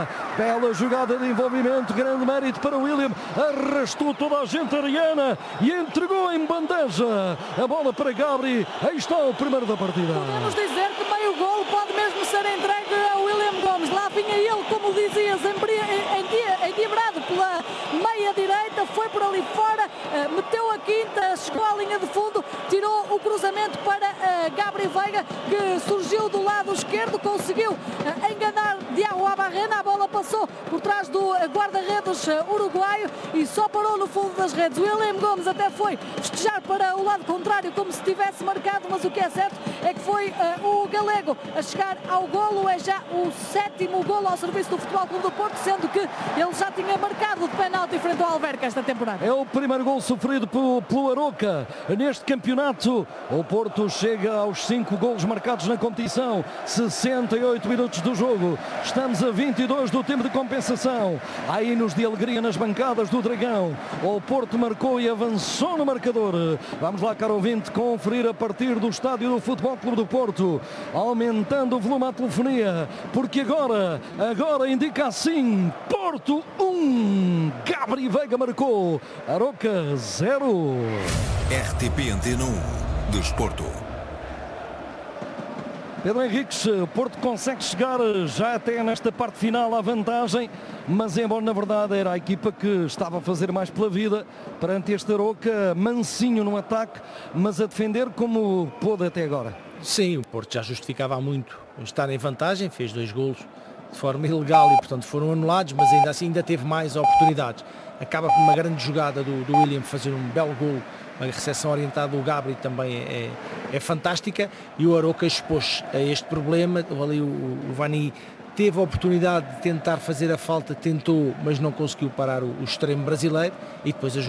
Bela jogada de envolvimento, grande mérito para o William. Arrastou toda a gente a Ariana e entregou em bandeja a bola para Gabri. Aí está o primeiro da partida. Podemos dizer que meio golo pode mesmo ser entregue a William Gomes. Lá vinha ele, como dizias, endiabrado pela meia direita, foi por ali fora, meteu a quinta, chegou à linha de fundo, tirou o cruzamento para Gabri Veiga, que surgiu do lado esquerdo, conseguiu enganar Diago Abarrena. A bola passou por trás do guarda-redes uruguaio e só parou no fundo das redes. William Gomes até foi festejar para o lado contrário, como se tivesse marcado, mas o que é certo é que foi o galego a chegar ao golo. É já o 7º golo ao serviço do Futebol Clube do Porto, sendo que ele já tinha marcado de penalti frente ao Alverca esta temporada. É o primeiro gol sofrido pelo Aroca neste campeonato. O Porto chega aos 5 golos marcados na competição, 68 minutos do jogo. Estamos a 22 do tempo de compensação. Há hinos de alegria nas bancadas do Dragão. O Porto marcou e avançou no marcador. Vamos lá, caro ouvinte, conferir a partir do estádio do Futebol Clube do Porto, aumentando o volume à telefonia, porque agora indica assim: Porto 1, Gabri Veiga marcou, Aroca 0. RTP Antena 1, Desporto. Pedro Henriques, o Porto consegue chegar já até nesta parte final à vantagem, mas embora na verdade era a equipa que estava a fazer mais pela vida perante este Aroca, mansinho no ataque, mas a defender como pôde até agora. Sim, o Porto já justificava há muito estar em vantagem, fez 2 golos de forma ilegal e portanto foram anulados, mas ainda assim ainda teve mais oportunidades. Acaba por uma grande jogada do William fazer um belo golo, uma recepção orientada do Gabri também é fantástica, e o Aroca expôs a este problema. Ali o Vani teve a oportunidade de tentar fazer a falta, tentou, mas não conseguiu parar o extremo brasileiro, e depois a